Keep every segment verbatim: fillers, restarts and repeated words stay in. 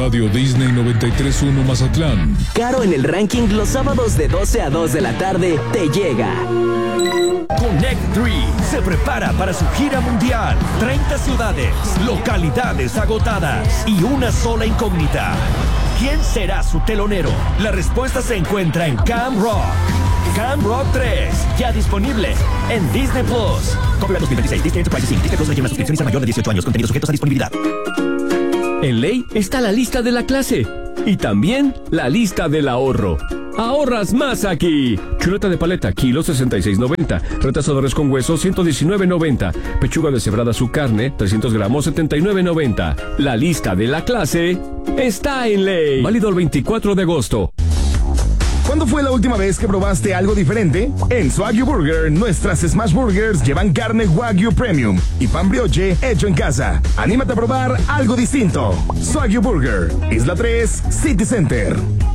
Radio Disney noventa y tres punto uno Mazatlán. Caro en el ranking los sábados de doce a dos de la tarde te llega. Connect tres se prepara para su gira mundial. treinta ciudades, localidades agotadas y una sola incógnita. ¿Quién será su telonero? La respuesta se encuentra en Camp Rock. Camp Rock tres, ya disponible en Disney Plus. Copyright dos mil veintiséis, Disney Enterprises incorporated. Disney Plus requiere una suscripción mayor de dieciocho años. Contenido sujetos a disponibilidad. En Ley está la lista de la clase y también la lista del ahorro. ¡Ahorras más aquí! Chuleta de paleta, kilo sesenta y seis noventa. Retazadores con hueso, ciento diecinueve noventa. Pechuga deshebrada su carne, trescientos gramos, setenta y nueve noventa. La lista de la clase está en Ley. Válido el veinticuatro de agosto. ¿Cuándo fue la última vez que probaste algo diferente? En Swagyu Burger, nuestras Smash Burgers llevan carne Wagyu Premium y pan brioche hecho en casa. Anímate a probar algo distinto. Swagyu Burger, Isla tres, City Center.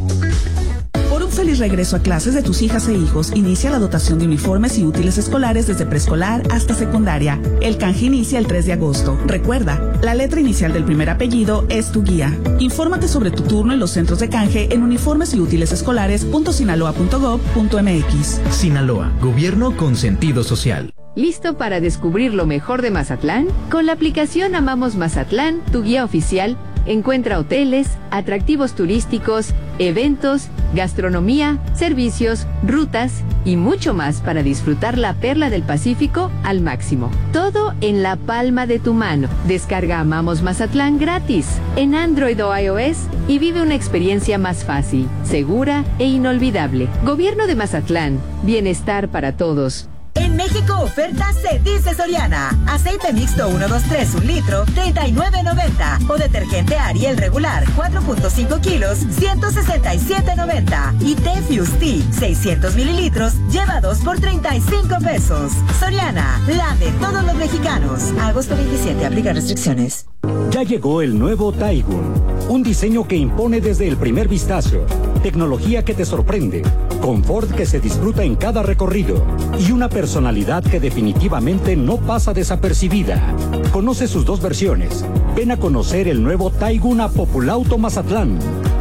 Por un feliz regreso a clases de tus hijas e hijos, inicia la dotación de uniformes y útiles escolares desde preescolar hasta secundaria. El canje inicia el tres de agosto. Recuerda, la letra inicial del primer apellido es tu guía. Infórmate sobre tu turno en los centros de canje en uniformes y útiles escolares punto sinaloa punto gob punto mx. Sinaloa, gobierno con sentido social. ¿Listo para descubrir lo mejor de Mazatlán? Con la aplicación Amamos Mazatlán, tu guía oficial, encuentra hoteles, atractivos turísticos, eventos, gastronomía, servicios, rutas y mucho más para disfrutar la perla del Pacífico al máximo. Todo en la palma de tu mano. Descarga Amamos Mazatlán gratis en Android o iOS y vive una experiencia más fácil, segura e inolvidable. Gobierno de Mazatlán. Bienestar para todos. En México, oferta se dice Soriana. Aceite mixto uno dos tres, un litro, treinta y nueve noventa. O detergente Ariel regular, cuatro punto cinco kilos, ciento sesenta y siete noventa. Y té Fusti, seiscientos mililitros, lleva dos por treinta y cinco pesos. Soriana, la de todos los mexicanos. Agosto veintisiete, aplica restricciones. Ya llegó el nuevo Taigun, un diseño que impone desde el primer vistazo, tecnología que te sorprende, confort que se disfruta en cada recorrido y una personalidad que definitivamente no pasa desapercibida. Conoce sus dos versiones. Ven a conocer el nuevo Taigun a Populauto Mazatlán.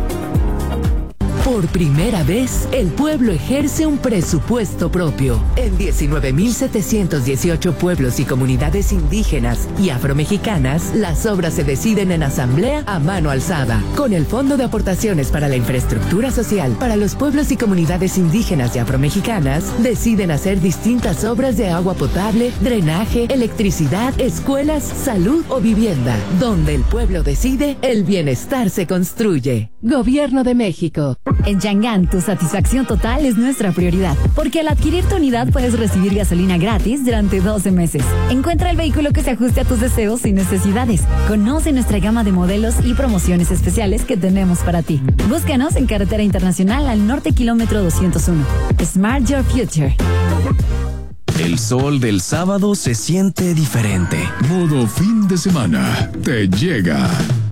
Por primera vez, el pueblo ejerce un presupuesto propio. En diecinueve mil setecientos dieciocho pueblos y comunidades indígenas y afromexicanas, las obras se deciden en asamblea a mano alzada. Con el Fondo de Aportaciones para la Infraestructura Social para los pueblos y comunidades indígenas y afromexicanas, deciden hacer distintas obras de agua potable, drenaje, electricidad, escuelas, salud o vivienda. Donde el pueblo decide, el bienestar se construye. Gobierno de México. En Yangan, tu satisfacción total es nuestra prioridad, porque al adquirir tu unidad puedes recibir gasolina gratis durante doce meses. Encuentra el vehículo que se ajuste a tus deseos y necesidades. Conoce nuestra gama de modelos y promociones especiales que tenemos para ti. Búscanos en Carretera Internacional al norte, kilómetro doscientos uno. Smart Your Future. El sol del sábado se siente diferente. Modo fin de semana te llega.